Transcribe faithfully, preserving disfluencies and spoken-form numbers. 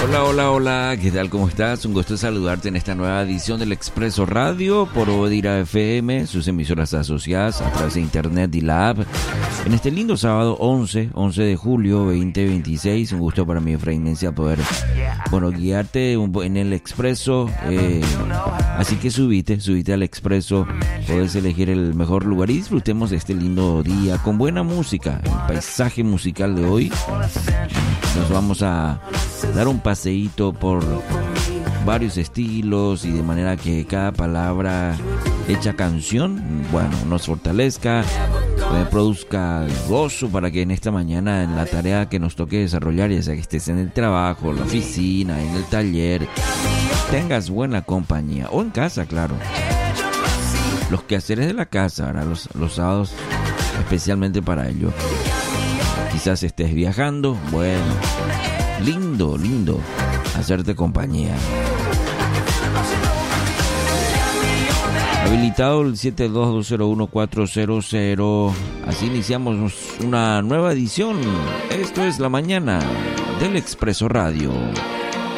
Hola, hola, hola, ¿qué tal? ¿Cómo estás? Un gusto saludarte en esta nueva edición del Expreso Radio por Obedira F M, sus emisoras asociadas a través de internet y la app. En este lindo sábado once, once de julio veinte veintiséis, un gusto para mí, Efraín Mencia, poder, bueno, guiarte en el Expreso. Eh, así que subite, subite al Expreso, puedes elegir el mejor lugar y disfrutemos de este lindo día con buena música. El paisaje musical de hoy, nos vamos a dar un paseíto por varios estilos y de manera que cada palabra hecha canción, bueno, nos fortalezca, eh, produzca gozo para que en esta mañana, en la tarea que nos toque desarrollar, ya sea que estés en el trabajo, en la oficina, en el taller, tengas buena compañía, o en casa, claro. Los quehaceres de la casa, ¿verdad? Los, los sábados especialmente para ello. Quizás estés viajando, bueno, lindo, lindo hacerte compañía. Habilitado el siete dos dos cero uno cuatro cero cero. Así iniciamos una nueva edición. Esto es la mañana del Expreso Radio.